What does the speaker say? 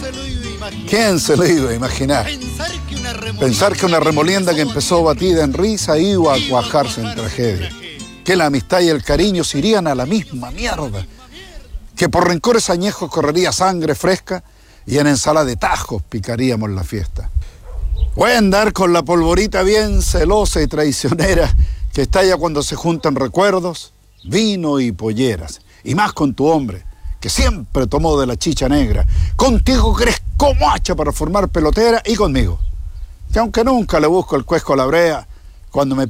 ¿Quién se lo iba a imaginar? Pensar que una remolienda que empezó batida en risa iba a cuajarse en tragedia. Que la amistad y el cariño se irían a la misma mierda. Que por rencores añejos correría sangre fresca y en ensalada de tajos picaríamos la fiesta. Voy a andar con la polvorita bien celosa y traicionera que estalla cuando se juntan recuerdos, vino y polleras. Y más con tu hombre, que siempre tomó de la chicha negra. Contigo que eres como hacha para formar pelotera y conmigo, que aunque nunca le busco el cuesco a la brea, cuando me